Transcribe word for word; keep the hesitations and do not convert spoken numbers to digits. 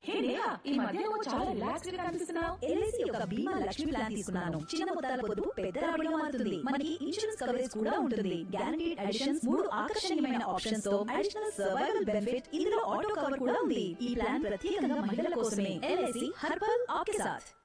హే నేహా, ఈ మధ్య నువ్వు చాలా రిలాక్స్డ్ గా కనిపిస్తున్నావు. ఎల్ఐసి యొక్క బీమా లక్ష్మి ప్లాన్ తీసుకున్నాను. చిన్న మొత్తాల పొదుపు పెద్ద రాబడిగా మారుతుంది. మనకి ఇన్సూరెన్స్ కవరేజ్ కూడా ఉంటుంది. గ్యారంటీడ్ అడిషన్స్, మూడు ఆకర్షణీయమైన ఆప్షన్స్ తో అడిషనల్ సర్వైవల్ బెనిఫిట్, ఇందులో ఆటో కవర్ కూడా ఉంది. ఈ ప్లాన్ ప్రత్యేకంగా మహిళల కోసమే. ఎల్ఐసి హర్ పల్ ఆప్కే సాథ్.